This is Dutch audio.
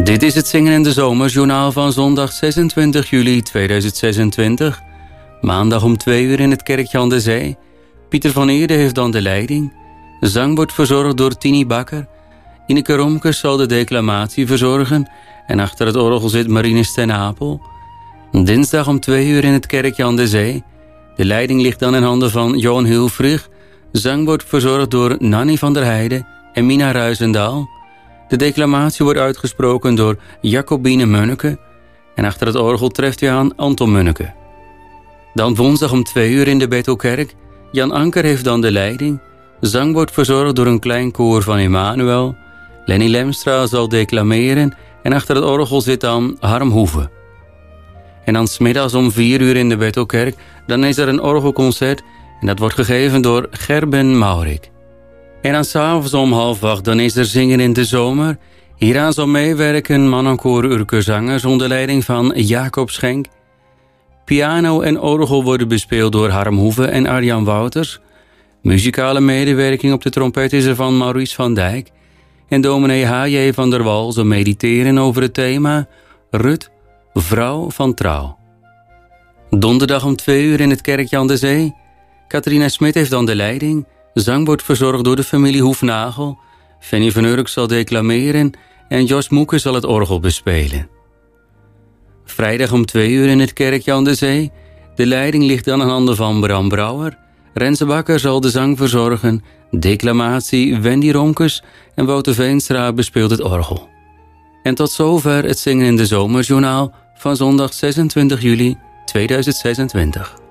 Dit is het Zingen in de Zomerjournaal van zondag 26 juli 2026. Maandag om 2 uur in het kerkje aan de Zee. Pieter van Eerde heeft dan de leiding. Zang wordt verzorgd door Tini Bakker. Ineke Romkes zal de declamatie verzorgen. En achter het orgel zit Marines ten Apel. Dinsdag om 2 uur in het kerkje aan de Zee. De leiding ligt dan in handen van Johan Hulfrich. Zang wordt verzorgd door Nanny van der Heijden en Mina Ruizendaal. De declamatie wordt uitgesproken door Jacobine Munneke. En achter het orgel treft u aan Anton Munneke. Dan woensdag om 2 uur in de Bethelkerk. Jan Anker heeft dan de leiding. Zang wordt verzorgd door een klein koor van Emmanuel. Lenny Lemstra zal declameren. En achter het orgel zit dan Harm Hoeve. En dan 's middags om 4 uur in de Bethelkerk. Dan is er een orgelconcert. En dat wordt gegeven door Gerben Maurik. En dan 's avonds om 7:30 dan is er Zingen in de Zomer. Hieraan zal meewerken mannenkoor Urke Zangers onder leiding van Jacob Schenk. Piano en orgel worden bespeeld door Harm Hoeve en Arjan Wouters. Muzikale medewerking op de trompet is er van Maurice van Dijk. En dominee H.J. van der Wal zal mediteren over het thema Rut, vrouw van trouw. Donderdag om 2 uur in het kerkje aan de Zee. Catharina Smit heeft dan de leiding. Zang wordt verzorgd door de familie Hoefnagel. Fanny van Urk zal declameren en Jos Moeke zal het orgel bespelen. Vrijdag om 2 uur in het kerkje aan de Zee. De leiding ligt dan in handen van Bram Brouwer. Renze Bakker zal de zang verzorgen. Declamatie Wendy Romkes en Wouter Veenstra bespeelt het orgel. En tot zover het Zingen in de Zomerjournaal van zondag 26 juli 2026.